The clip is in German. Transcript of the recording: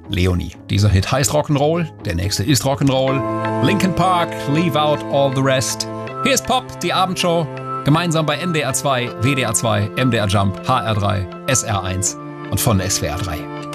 Leonie. Dieser Hit heißt Rock'n'Roll, der nächste ist Rock'n'Roll. Linkin Park, Leave Out All the Rest. Hier ist Pop, die Abendshow. Gemeinsam bei NDR 2, WDR 2, MDR Jump, HR3, SR1 und von SWR 3.